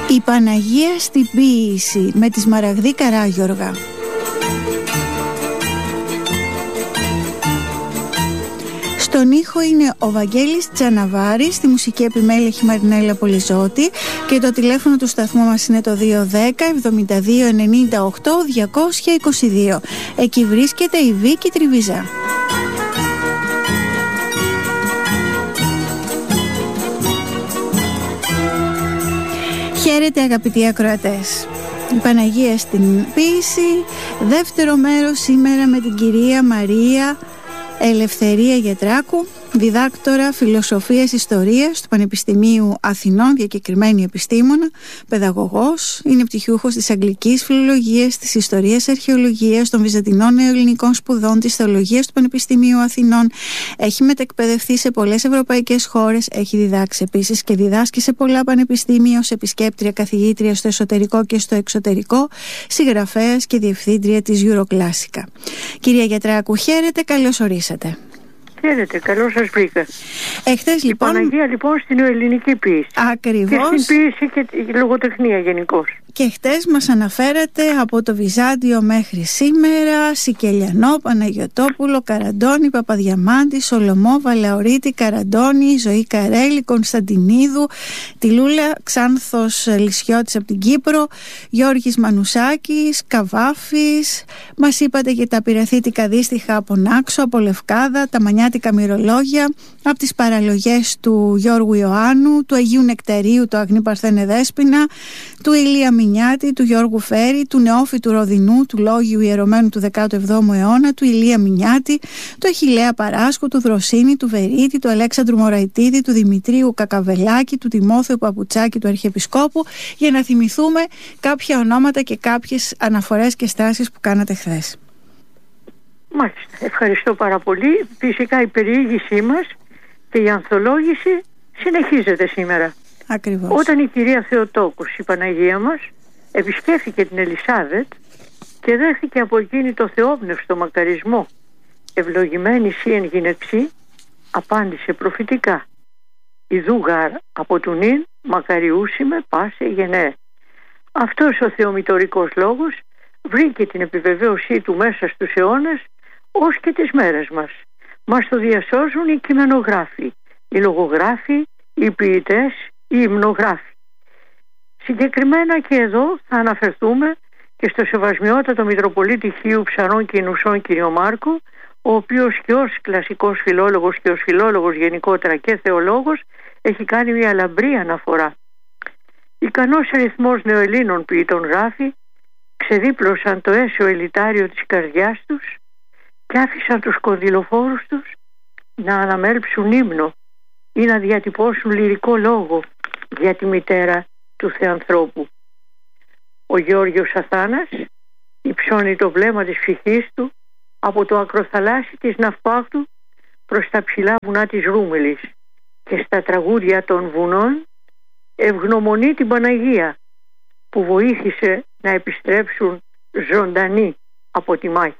Η Παναγία στην ποίηση με τη Σμαραγδή Καράγιοργα. Στον ήχο είναι ο Βαγγέλης Τσαναβάρης, στη μουσική επιμέλεια Μαρινέλα Πολυζώτη και το τηλέφωνο του σταθμού μας είναι το 210 72 98 222. Εκεί βρίσκεται η Βίκη Τριβιζά. Χαίρετε αγαπητοί ακροατές. Η Παναγία στην ποίηση, δεύτερο μέρος σήμερα με την κυρία Μαρία Ελευθερία Γετράκου, διδάκτορα φιλοσοφίας ιστορίας του Πανεπιστημίου Αθηνών, διακεκριμένη επιστήμονα, παιδαγωγός, είναι πτυχιούχος της αγγλικής φιλολογίας, της ιστορίας αρχαιολογίας, των βυζαντινών νεοελληνικών σπουδών, της θεολογίας του Πανεπιστημίου Αθηνών. Έχει μετεκπαιδευτεί σε πολλές ευρωπαϊκές χώρες, έχει διδάξει επίσης και διδάσκει σε πολλά πανεπιστήμια ως επισκέπτρια καθηγήτρια στο εσωτερικό και στο εξωτερικό, συγγραφέας και διευθύντρια της Euroclassica. Κυρία Γετράκου, χαίρετε, καλώς ορίσατε. Χαίρετε, καλώς σας βρήκα. Εχθές λοιπόν... Η Παναγία λοιπόν στην ελληνική ποίηση. Ακριβώς. Και στην ποίηση και τη λογοτεχνία γενικώς. Και χτες μας αναφέρατε από το Βυζάντιο μέχρι σήμερα Σικελιανό, Παναγιωτόπουλο, Καραντώνη, Παπαδιαμάντη, Σολομό, Βαλαωρίτη, Καραντώνη, Ζωή Καρέλη, Κωνσταντινίδου, τη Λούλα Ξάνθος Λυσιώτης από την Κύπρο, Γιώργης Μανουσάκης, Καβάφης. Μας είπατε και τα πυραθήτικα δύστιχα από Νάξο, από Λευκάδα, τα μανιάτικα μυρολόγια, από τις παραλογές του Γιώργου Ιωάννου, του Αγίου Νεκταρίου, του Αγνή Παρθένε Δέσποινα, του Ηλία Μινιάτη, του Γιώργου Φέρη, του Νεόφυτου Ροδινού, του Λόγιου Ιερωμένου του 17ου αιώνα, του Ηλία Μινιάτη, του Αχιλλέα Παράσκου, του Δροσίνη, του Βερίτη, του Αλέξανδρου Μωραϊτίδη, του Δημητρίου Κακαβελάκη, του Τιμόθεου Παπουτσάκη, του Αρχιεπισκόπου, για να θυμηθούμε κάποια ονόματα και κάποιες αναφορές και στάσεις που κάνατε χθες. Μάλιστα, ευχαριστώ πάρα πολύ. Φυσικά η περιήγησή μας και η ανθολόγηση συνεχίζεται σήμερα. Ακριβώς. Όταν η κυρία Θεοτόκους, η Παναγία μας, επισκέφθηκε την Ελισάβετ και δέχθηκε από εκείνη το θεόπνευστο μακαρισμό, ευλογημένη σύ εν γυναιξή, απάντησε προφητικά: «Ιδού γάρ από του νυν μακαριούσιμε πάσε γενναίε». Αυτός ο θεομητορικός λόγος βρήκε την επιβεβαίωσή του μέσα στους αιώνες ως και τις μέρες μας. Μας το διασώζουν οι κειμενογράφοι, οι λογογράφοι, οι ποιητές, οι υμνογράφοι. Συγκεκριμένα και εδώ θα αναφερθούμε και στο σεβασμιότατο Μητροπολίτη Χίου Ψαρών και Ινουσών κύριο Μάρκο, ο οποίος και ως κλασικός φιλόλογος και ως φιλόλογος γενικότερα και θεολόγος έχει κάνει μια λαμπρή αναφορά. Ικανός αριθμός νεοελλήνων ποιητών γράφει ξεδίπλωσαν το αίσιο ελιτάριο της καρδιάς τους και άφησαν τους κονδυλοφόρους τους να αναμέλψουν ύμνο ή να διατυπώσουν λυρικό λόγο για τη μητέρα του Θεανθρώπου. Ο Γεώργιος Αθάνας υψώνει το βλέμμα της ψυχής του από το ακροθαλάσσι της Ναυπάκτου προς τα ψηλά βουνά της Ρούμελης και στα τραγούδια των βουνών ευγνωμονεί την Παναγία που βοήθησε να επιστρέψουν ζωντανοί από τη μάχη.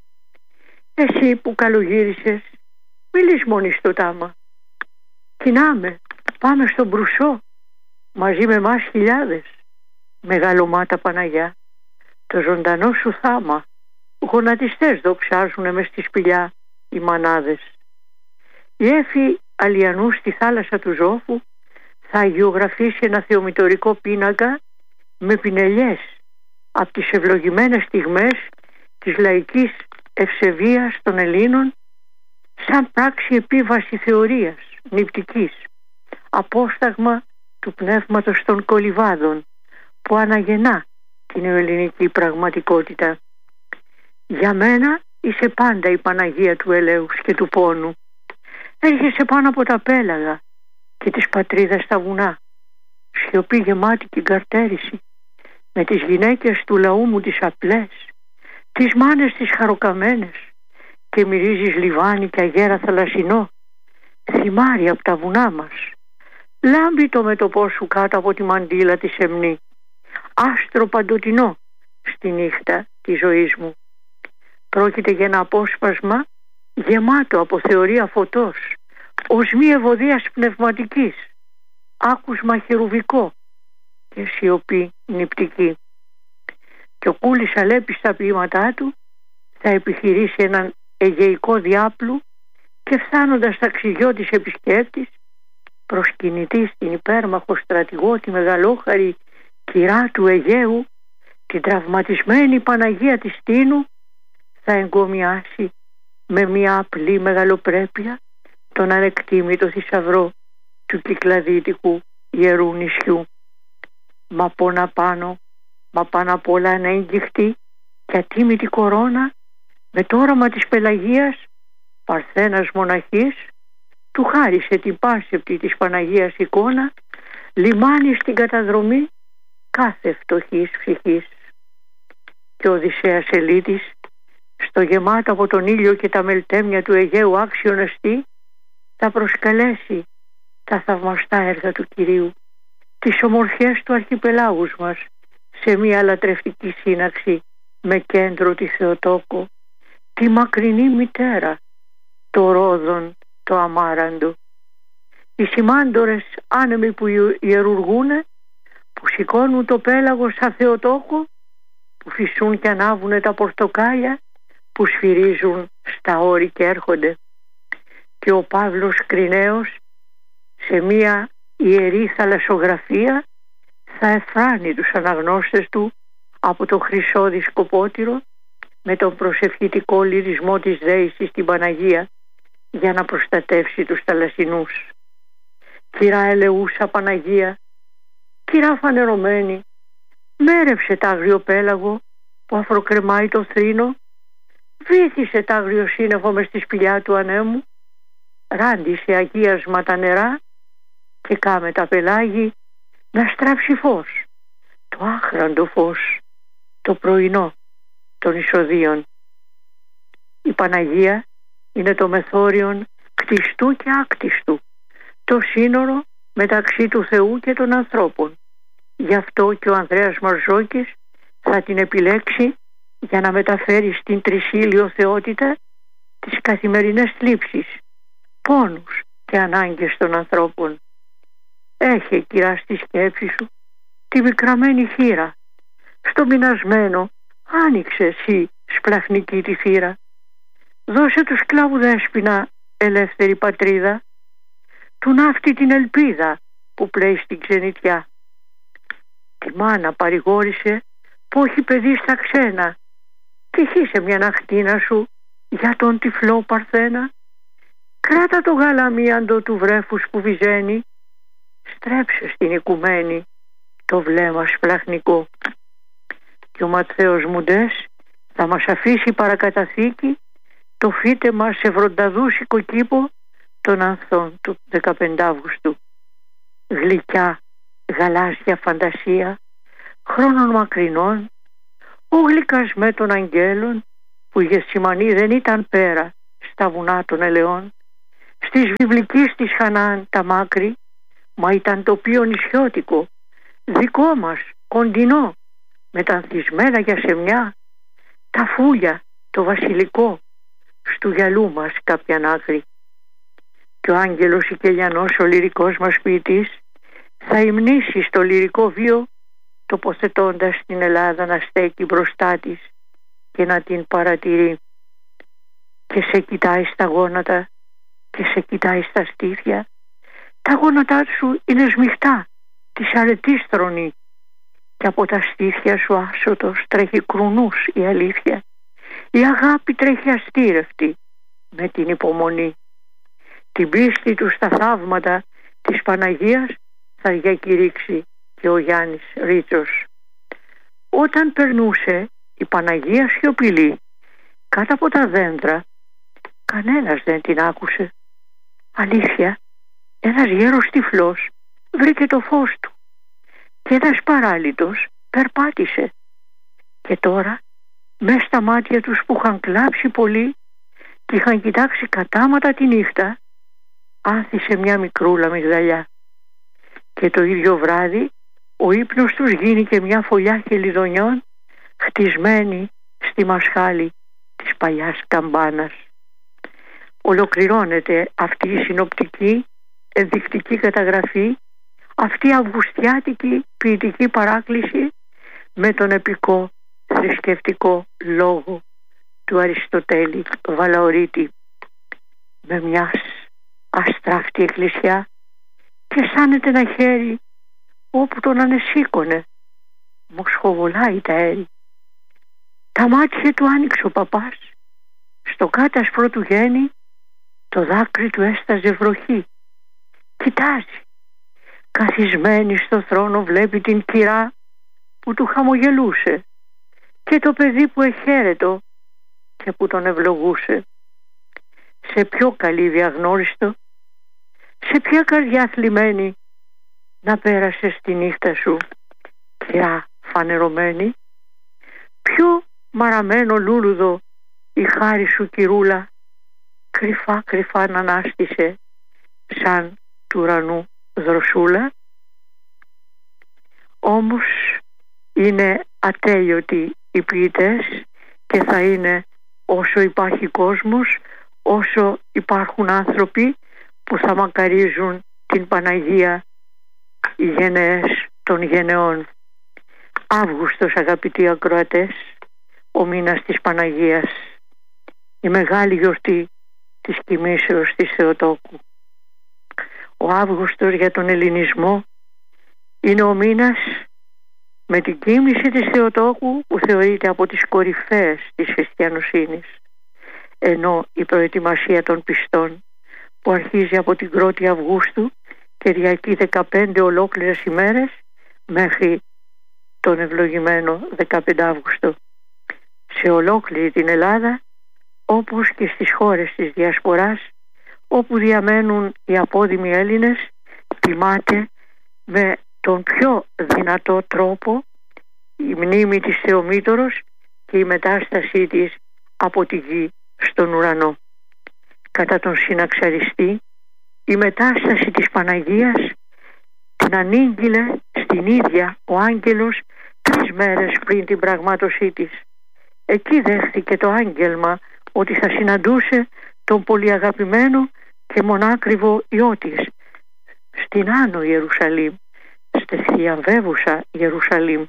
Εσύ που καλογύρισες, μη λησμονείς το τάμα. Κοινάμε, πάμε στον Μπρουσό, μαζί με μας χιλιάδες. Μεγαλομάτα Παναγιά, το ζωντανό σου θάμα, γονατιστές δοξάζουνε μες στη σπηλιά οι μανάδες. Η Έφη Αλιανού στη θάλασσα του Ζόφου θα αγιογραφήσει ένα θεομητορικό πίνακα με πινελιές από τις ευλογημένες στιγμές της λαϊκής ευσεβίας των Ελλήνων, σαν πράξη επίβαση θεωρίας νηπτικής, απόσταγμα του πνεύματος των κολυβάδων που αναγεννά την ελληνική πραγματικότητα. Για μένα είσαι πάντα η Παναγία του ελέους και του πόνου. Έρχεσαι πάνω από τα πέλαγα και της πατρίδας στα βουνά, σιωπή γεμάτη και καρτέριση, με τις γυναίκες του λαού μου τις απλές, τις μάνες τις χαροκαμένες, και μυρίζεις λιβάνι και αγέρα θαλασσινό, θυμάρι από τα βουνά μας. Λάμπει το μέτωπό σου κάτω από τη μαντήλα τη σεμνή, άστρο παντοτινό στη νύχτα της ζωής μου. Πρόκειται για ένα απόσπασμα γεμάτο από θεωρία φωτός, ως μη ευωδίας πνευματικής, άκουσμα χερουβικό, και σιωπή νηπτική. Και ο Κούλης Αλέπης στα ποίηματά του θα επιχειρήσει έναν αιγεϊκό διάπλου και φτάνοντας ταξιδιώτης επισκέπτης, προσκυνητή στην υπέρμαχο στρατηγό τη μεγαλόχαρη κυρά του Αιγαίου, την τραυματισμένη Παναγία της Τίνου, θα εγκομιάσει με μια απλή μεγαλοπρέπεια τον ανεκτήμητο θησαυρό του κυκλαδίτικου ιερού νησιού. Μα πόνα πάνω, μα πάνω απ' όλα ανέγγιχτη και ατίμητη κορώνα, με το όραμα της Πελαγίας, παρθένας μοναχής, του χάρισε την πάσευτη της Παναγίας εικόνα, λιμάνι στην καταδρομή κάθε φτωχής ψυχής. Και ο Οδυσσέας Ελίτης, στο γεμάτο από τον ήλιο και τα μελτέμια του Αιγαίου άξιον εστί, θα προσκαλέσει τα θαυμαστά έργα του Κυρίου, τις ομορφιές του αρχιπελάγους μας, σε μια λατρευτική σύναξη με κέντρο τη Θεοτόκο, τη μακρινή μητέρα, το Ρόδον το αμάραντο. Οι σημάντορες άνεμοι που ιερουργούνε, που σηκώνουν το πέλαγο σαν Θεοτόκο, που φυσούν και ανάβουνε τα πορτοκάλια, που σφυρίζουν στα όρη και έρχονται. Και ο Παύλος Κριναίος, σε μία ιερή θαλασσογραφία, θα εφράνει τους αναγνώστες του από το χρυσό δισκοπότηρο με τον προσευχητικό λυρισμό της δέησης στην Παναγία, για να προστατεύσει τους θαλασσινούς. Κυρά ελεούσα Παναγία, κυρά φανερωμένη, μέρεψε τ' άγριο πέλαγο που αφροκρεμάει το θρήνο, βύθισε τ' άγριο σύννεφο μες στη σπηλιά του ανέμου, ράντισε αγίασμα τα νερά και κάμε τα πελάγι να στράψει φως, το άχραντο φως, το πρωινό των εισοδείων. Η Παναγία είναι το μεθόριον κτιστού και άκτιστου, το σύνορο μεταξύ του Θεού και των ανθρώπων. Γι' αυτό και ο Ανδρέας Μαρζόκης θα την επιλέξει για να μεταφέρει στην τρισήλιο θεότητα τις καθημερινές θλίψεις, πόνους και ανάγκες των ανθρώπων. Έχε, κυρά, στη σκέψη σου τη μικραμένη χείρα, στο μηνασμένο άνοιξε εσύ σπλαχνική τη θύρα. Δώσε του σκλάβου Δέσποινα ελεύθερη πατρίδα, του ναύτη την ελπίδα που πλέει στην ξενιτιά. Τη μάνα παρηγόρησε που έχει παιδί στα ξένα, και χύσε μια ναχτίνα σου για τον τυφλό Παρθένα. Κράτα το γαλαμίαντο του βρέφους που βυζένει, στρέψε στην οικουμένη το βλέμμα σπλαχνικό. Και ο Ματθαίος Μουντές θα μας αφήσει παρακαταθήκη το φύτεμα σε βρονταδούσικο κήπο των ανθών του 15 Αύγουστου. Γλυκιά γαλάζια φαντασία χρόνων μακρινών, ο γλυκασμέ των αγγέλων που η Γεσημανή δεν ήταν πέρα στα βουνά των ελαιών, στις βιβλικής της Χανάν τα μάκρη, μα ήταν τοπίο νησιώτικο, δικό μας, κοντινό, με τα ανθισμένα για σεμιά, τα φούλια, το βασιλικό, στου γυαλού μας κάποιαν άκρη. Και ο άγγελος Οικελιανός, ο λυρικός μας ποιητής, θα υμνήσει στο λυρικό βίο, τοποθετώντας την Ελλάδα να στέκει μπροστά της και να την παρατηρεί. Και σε κοιτάει στα γόνατα και σε κοιτάει στα στήθια. Τα γόνατά σου είναι σμιχτά, της αρετής τρονή, και από τα στήθια σου άσωτος τρέχει κρουνούς η αλήθεια. Η αγάπη τρέχει αστήρευτη με την υπομονή. Την πίστη του στα θαύματα της Παναγίας θα διακηρύξει και ο Γιάννης Ρίτσος. Όταν περνούσε η Παναγία σιωπηλή κάτω από τα δέντρα, κανένας δεν την άκουσε. Αλήθεια, ένας γέρος τυφλός βρήκε το φως του και ένας παράλυτος περπάτησε. Και τώρα, μες στα μάτια τους που είχαν κλάψει πολύ και είχαν κοιτάξει κατάματα τη νύχτα, άνθησε μια μικρούλα μυγδαλιά. Και το ίδιο βράδυ ο ύπνος τους γίνηκε μια φωλιά χελιδονιών χτισμένη στη μασχάλη της παλιάς καμπάνας. Ολοκληρώνεται αυτή η συνοπτική ενδεικτική καταγραφή αυτή η αυγουστιάτικη ποιητική παράκληση με τον επικό θρησκευτικό λόγο του Αριστοτέλη Βαλαωρίτη, με μιας αστράφτη εκκλησιά και σάνεται ένα χέρι όπου τον ανεσήκωνε, μοσχοβολάει τα έρη. Τα μάτια του άνοιξε ο παπάς, στο κάτασπρο του γέννη το δάκρυ του έσταζε βροχή. Κοιτάζει, καθισμένη στο θρόνο βλέπει την κυρά που του χαμογελούσε και το παιδί που εχαίρετο και που τον ευλογούσε. Σε ποιο καλύβι αγνώριστο, σε ποια καρδιά θλιμμένη να πέρασες τη νύχτα σου, κυρά φανερωμένη? Ποιο μαραμένο λούλουδο η χάρη σου, κυρούλα, κρυφά κρυφά να ανάστησε σαν του ουρανού δροσούλα? Όμως είναι ατέλειωτοι οι ποιητές και θα είναι όσο υπάρχει κόσμος, όσο υπάρχουν άνθρωποι που θα μακαρίζουν την Παναγία, οι γενναίες των γενεών. Αύγουστος, αγαπητοί ακροατές, ο μήνας της Παναγίας, η μεγάλη γιορτή της κοιμήσεως της Θεοτόκου. Ο Αύγουστος για τον ελληνισμό είναι ο μήνας με την κοίμηση της Θεοτόκου που θεωρείται από τις κορυφαίες της χριστιανοσύνης, ενώ η προετοιμασία των πιστών που αρχίζει από την 1η Αυγούστου και διαρκεί 15 ολόκληρες ημέρες μέχρι τον ευλογημένο 15 Αύγουστο. Σε ολόκληρη την Ελλάδα, όπως και στις χώρες της Διασποράς όπου διαμένουν οι απόδημοι Έλληνες, τιμάται με τον πιο δυνατό τρόπο η μνήμη της Θεομήτωρος και η μετάστασή της από τη γη στον ουρανό. Κατά τον συναξαριστή, η μετάσταση της Παναγίας την ανήγγειλε στην ίδια ο άγγελος 3 μέρες πριν την πραγμάτωσή της. Εκεί δέχθηκε το άγγελμα ότι θα συναντούσε τον πολυαγαπημένο και μονάκριβο Υιό της στην Άνω Ιερουσαλήμ, στη θριαμβεύουσα Ιερουσαλήμ.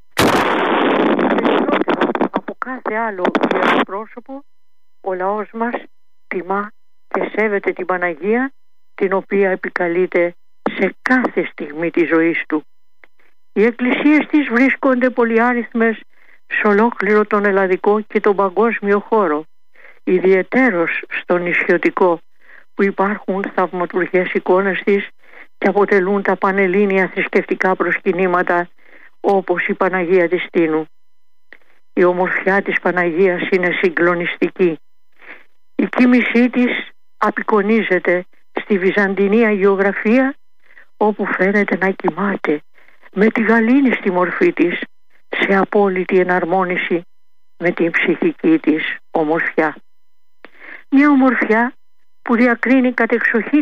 Περισσότερο από κάθε άλλο πρόσωπο, ο λαός μας τιμά και σέβεται την Παναγία, την οποία επικαλείται σε κάθε στιγμή της ζωής του. Οι εκκλησίες της βρίσκονται πολυάριθμες σε ολόκληρο τον ελλαδικό και τον παγκόσμιο χώρο, ιδιαιτέρως στον νησιωτικό, που υπάρχουν θαυματουργές εικόνες της και αποτελούν τα πανελλήνια θρησκευτικά προσκυνήματα, όπως η Παναγία της Τίνου. Η ομορφιά της Παναγίας είναι συγκλονιστική. Η κοίμησή της απεικονίζεται στη βυζαντινή αγιογραφία, όπου φαίνεται να κοιμάται με τη γαλήνη στη μορφή της, σε απόλυτη εναρμόνιση με την ψυχική της ομορφιά. Μια ομορφιά που διακρίνει κατεξοχήν